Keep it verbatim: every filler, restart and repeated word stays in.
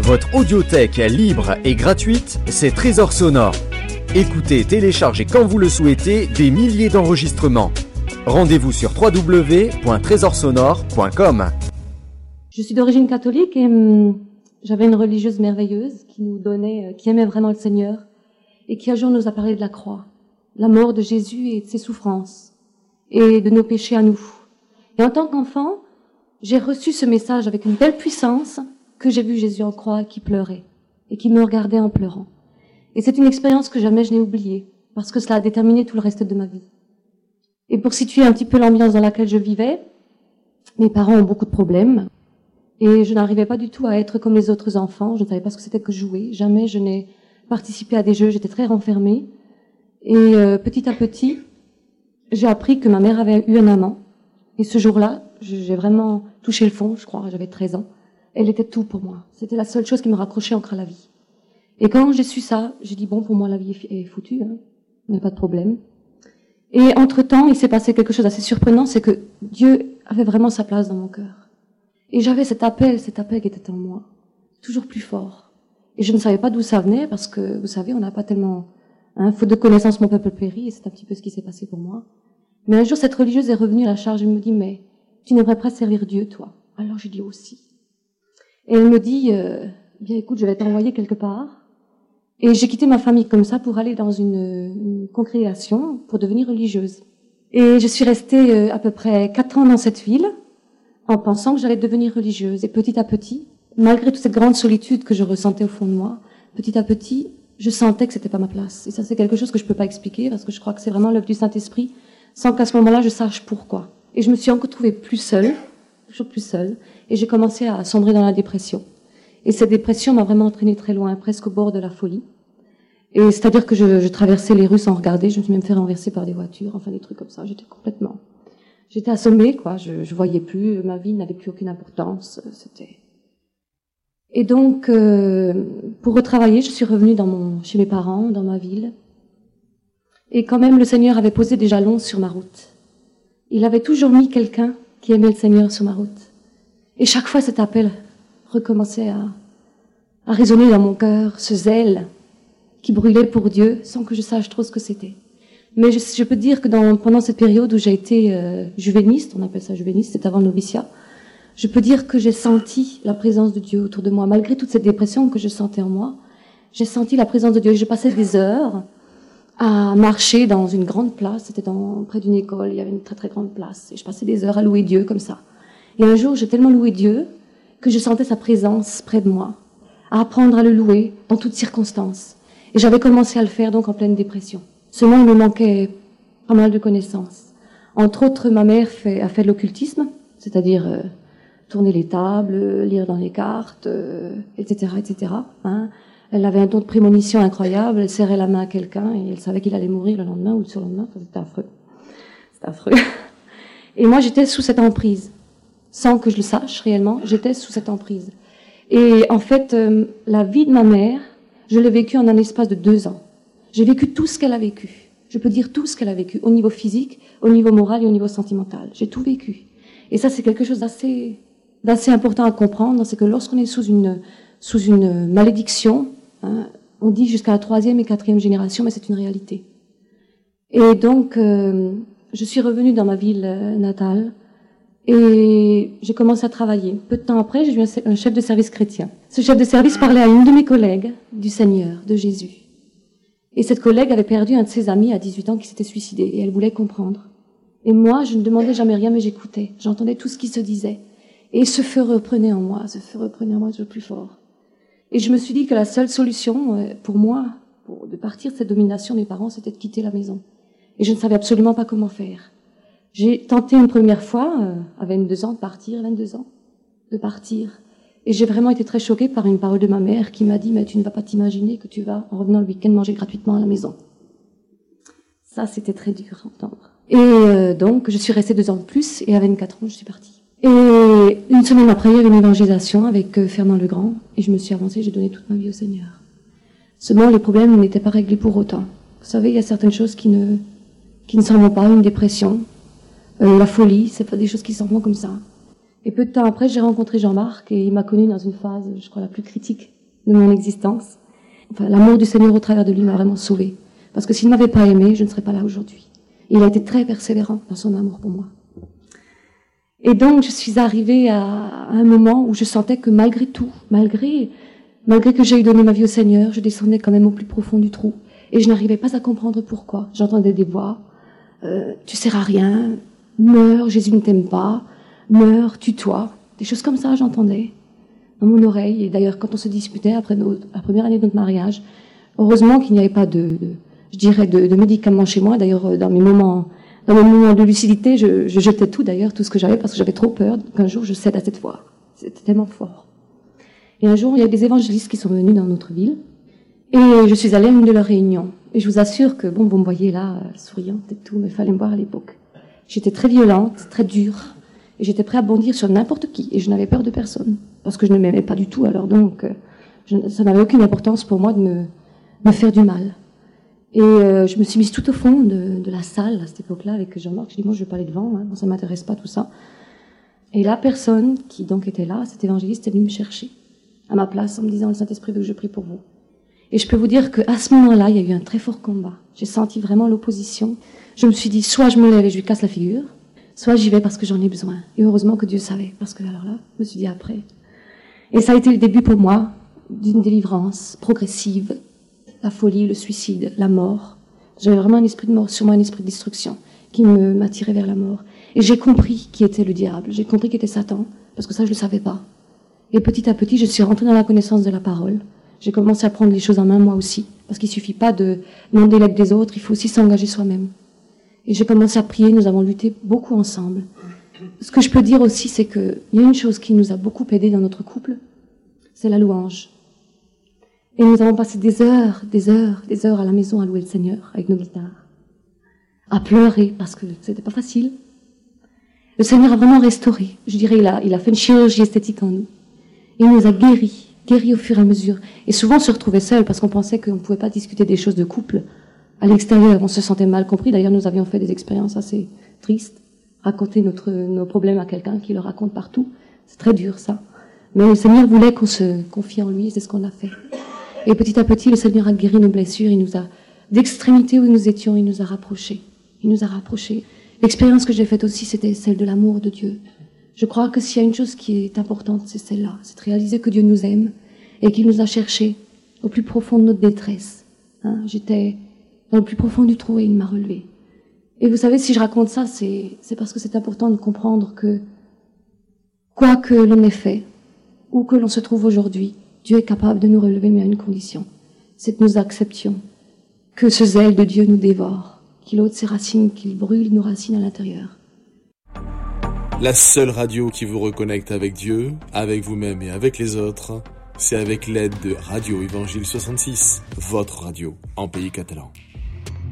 Votre audiothèque libre et gratuite, c'est Trésor Sonore. Écoutez, téléchargez quand vous le souhaitez des milliers d'enregistrements. Rendez-vous sur w w w point trésor sonore point com. Je suis d'origine catholique et hum, j'avais une religieuse merveilleuse qui nous donnait, euh, qui aimait vraiment le Seigneur et qui un jour nous a parlé de la croix, la mort de Jésus et de ses souffrances et de nos péchés à nous. Et en tant qu'enfant, j'ai reçu ce message avec une telle puissance que j'ai vu Jésus en croix qui pleurait et qui me regardait en pleurant. Et c'est une expérience que jamais je n'ai oubliée parce que cela a déterminé tout le reste de ma vie. Et pour situer un petit peu l'ambiance dans laquelle je vivais, mes parents ont beaucoup de problèmes et je n'arrivais pas du tout à être comme les autres enfants. Je ne savais pas ce que c'était que jouer. Jamais je n'ai participé à des jeux. J'étais très renfermée. Et euh, petit à petit, j'ai appris que ma mère avait eu un amant. Et ce jour-là, j'ai vraiment touché le fond, je crois. J'avais treize ans. Elle était tout pour moi. C'était la seule chose qui me raccrochait encore à la vie. Et quand j'ai su ça, j'ai dit, bon, pour moi, la vie est foutue. Hein. Il n'y a pas de problème. Et entre-temps, il s'est passé quelque chose d'assez surprenant, c'est que Dieu avait vraiment sa place dans mon cœur. Et j'avais cet appel, cet appel qui était en moi, toujours plus fort. Et je ne savais pas d'où ça venait, parce que, vous savez, on n'a pas tellement... Hein, faute de connaissance, mon peuple périt, et c'est un petit peu ce qui s'est passé pour moi. Mais un jour, cette religieuse est revenue à la charge et me dit, mais tu n'aimerais pas servir Dieu, toi? Alors j'ai dit aussi. Et elle me dit, euh, bien écoute, je vais t'envoyer quelque part. Et j'ai quitté ma famille comme ça pour aller dans une, une congrégation pour devenir religieuse. Et je suis restée euh, à peu près quatre ans dans cette ville en pensant que j'allais devenir religieuse. Et petit à petit, malgré toute cette grande solitude que je ressentais au fond de moi, petit à petit, je sentais que c'était pas ma place. Et ça, c'est quelque chose que je peux pas expliquer parce que je crois que c'est vraiment l'œuvre du Saint-Esprit sans qu'à ce moment-là, je sache pourquoi. Et je me suis encore trouvée plus seule, toujours plus seule, et j'ai commencé à sombrer dans la dépression. Et cette dépression m'a vraiment entraînée très loin, presque au bord de la folie. Et c'est-à-dire que je, je traversais les rues sans regarder, je me suis même fait renverser par des voitures, enfin des trucs comme ça. J'étais complètement... J'étais assommée, quoi. Je, je voyais plus, ma vie n'avait plus aucune importance. C'était... Et donc, euh, pour retravailler, je suis revenue dans mon, chez mes parents, dans ma ville. Et quand même, le Seigneur avait posé des jalons sur ma route. Il avait toujours mis quelqu'un qui aimait le Seigneur sur ma route. Et chaque fois, cet appel recommençait à, à résonner dans mon cœur, ce zèle qui brûlait pour Dieu, sans que je sache trop ce que c'était. Mais je, je peux dire que dans, pendant cette période où j'ai été euh, juvéniste, on appelle ça juvéniste, c'était avant le noviciat, je peux dire que j'ai senti la présence de Dieu autour de moi. Malgré toute cette dépression que je sentais en moi, j'ai senti la présence de Dieu. Et je passais des heures à marcher dans une grande place, c'était dans, près d'une école, il y avait une très très grande place. Et je passais des heures à louer Dieu comme ça. Et un jour, j'ai tellement loué Dieu que je sentais sa présence près de moi, à apprendre à le louer dans toutes circonstances. Et j'avais commencé à le faire donc en pleine dépression. Seulement, il me manquait pas mal de connaissances. Entre autres, ma mère fait, a fait de l'occultisme, c'est-à-dire euh, tourner les tables, lire dans les cartes, euh, et cetera, et cetera. Hein. Elle avait un don de prémonition incroyable. Elle serrait la main à quelqu'un et elle savait qu'il allait mourir le lendemain ou le surlendemain. Enfin, c'était affreux. C'était affreux. Et moi, j'étais sous cette emprise, sans que je le sache réellement. J'étais sous cette emprise. Et en fait, euh, la vie de ma mère, je l'ai vécue en un espace de deux ans. J'ai vécu tout ce qu'elle a vécu. Je peux dire tout ce qu'elle a vécu, au niveau physique, au niveau moral et au niveau sentimental. J'ai tout vécu. Et ça, c'est quelque chose d'assez, d'assez important à comprendre, c'est que lorsqu'on est sous une, sous une malédiction, hein, on dit jusqu'à la troisième et quatrième génération, mais c'est une réalité. Et donc, euh, je suis revenue dans ma ville natale, et j'ai commencé à travailler. Peu de temps après, j'ai eu un chef de service chrétien. Ce chef de service parlait à une de mes collègues du Seigneur, de Jésus. Et cette collègue avait perdu un de ses amis à dix-huit ans qui s'était suicidé, et elle voulait comprendre. Et moi, je ne demandais jamais rien, mais j'écoutais. J'entendais tout ce qui se disait. Et ce feu reprenait en moi, ce feu reprenait en moi toujours plus fort. Et je me suis dit que la seule solution pour moi, pour de partir de cette domination des parents, c'était de quitter la maison. Et je ne savais absolument pas comment faire. J'ai tenté une première fois, euh, à vingt-deux ans, de partir, vingt-deux ans, de partir. Et j'ai vraiment été très choquée par une parole de ma mère qui m'a dit « Mais tu ne vas pas t'imaginer que tu vas, en revenant le week-end, manger gratuitement à la maison. » Ça, c'était très dur à entendre. Et euh, donc, je suis restée deux ans de plus, et à vingt-quatre ans, je suis partie. Et une semaine après, il y avait une évangélisation avec euh, Fernand Legrand, et je me suis avancée, j'ai donné toute ma vie au Seigneur. Seulement, les problèmes n'étaient pas réglés pour autant. Vous savez, il y a certaines choses qui ne, qui ne s'en vont pas, une dépression, Euh, la folie, c'est pas des choses qui s'en vont comme ça. Et peu de temps après, j'ai rencontré Jean-Marc et il m'a connue dans une phase, je crois, la plus critique de mon existence. Enfin, l'amour du Seigneur au travers de lui m'a vraiment sauvée. Parce que s'il ne m'avait pas aimée, je ne serais pas là aujourd'hui. Et il a été très persévérant dans son amour pour moi. Et donc, je suis arrivée à un moment où je sentais que malgré tout, malgré, malgré que j'ai eu donné ma vie au Seigneur, je descendais quand même au plus profond du trou. Et je n'arrivais pas à comprendre pourquoi. J'entendais des voix, euh, tu sers à rien, meurs, Jésus ne t'aime pas, meurs, tue-toi. Des choses comme ça, j'entendais dans mon oreille. Et d'ailleurs, quand on se disputait après notre, la première année de notre mariage, heureusement qu'il n'y avait pas de, de je dirais, de, de médicaments chez moi. D'ailleurs, dans mes moments, dans mes moments de lucidité, je, je jetais tout, d'ailleurs, tout ce que j'avais, parce que j'avais trop peur qu'un jour je cède à cette voix. C'était tellement fort. Et un jour, il y a des évangélistes qui sont venus dans notre ville, et je suis allée à une de leurs réunions. Et je vous assure que, bon, vous me voyez là, euh, souriante et tout, mais il fallait me voir à l'époque. J'étais très violente, très dure, et j'étais prête à bondir sur n'importe qui, et je n'avais peur de personne, parce que je ne m'aimais pas du tout, alors donc, euh, je, ça n'avait aucune importance pour moi de me, me faire du mal. Et euh, je me suis mise tout au fond de, de la salle, à cette époque-là, avec Jean-Marc. Je dis, moi, je vais pas aller devant, hein, bon, ça m'intéresse pas, tout ça. Et la personne qui donc était là, cet évangéliste, est venue me chercher, à ma place, en me disant, le Saint-Esprit veut que je prie pour vous. Et je peux vous dire qu'à ce moment-là, il y a eu un très fort combat. J'ai senti vraiment l'opposition. Je me suis dit, soit je me lève et je lui casse la figure, soit j'y vais parce que j'en ai besoin. Et heureusement que Dieu savait, parce que alors là, je me suis dit après. Et ça a été le début pour moi d'une délivrance progressive. La folie, le suicide, la mort. J'avais vraiment un esprit de mort sur moi, un esprit de destruction qui me m'attirait vers la mort. Et j'ai compris qui était le diable. J'ai compris qui était Satan, parce que ça, je le savais pas. Et petit à petit, je suis rentrée dans la connaissance de la parole. J'ai commencé à prendre les choses en main, moi aussi. Parce qu'il suffit pas de demander l'aide des autres, il faut aussi s'engager soi-même. Et j'ai commencé à prier, nous avons lutté beaucoup ensemble. Ce que je peux dire aussi, c'est que il y a une chose qui nous a beaucoup aidé dans notre couple, c'est la louange. Et nous avons passé des heures, des heures, des heures à la maison à louer le Seigneur avec nos guitares, à pleurer parce que c'était pas facile. Le Seigneur a vraiment restauré. Je dirais, il a, il a fait une chirurgie esthétique en nous. Il nous a guéris, guéris au fur et à mesure. Et souvent, on se retrouvait seul parce qu'on pensait qu'on ne pouvait pas discuter des choses de couple. À l'extérieur, on se sentait mal compris. D'ailleurs, nous avions fait des expériences assez tristes. Raconter notre, nos problèmes à quelqu'un qui le raconte partout. C'est très dur, ça. Mais le Seigneur voulait qu'on se confie en lui et c'est ce qu'on a fait. Et petit à petit, le Seigneur a guéri nos blessures. Il nous a, d'extrémité où nous étions, il nous a rapprochés. Il nous a rapprochés. L'expérience que j'ai faite aussi, c'était celle de l'amour de Dieu. Je crois que s'il y a une chose qui est importante, c'est celle-là. C'est de réaliser que Dieu nous aime et qu'il nous a cherchés au plus profond de notre détresse. Hein, j'étais dans le plus profond du trou et il m'a relevé. Et vous savez, si je raconte ça, c'est, c'est parce que c'est important de comprendre que quoi que l'on ait fait, où que l'on se trouve aujourd'hui, Dieu est capable de nous relever, mais à une condition. C'est que nous acceptions que ce zèle de Dieu nous dévore, qu'il ôte ses racines, qu'il brûle nos racines à l'intérieur. La seule radio qui vous reconnecte avec Dieu, avec vous-même et avec les autres, c'est avec l'aide de Radio Évangile soixante-six, votre radio en pays catalan.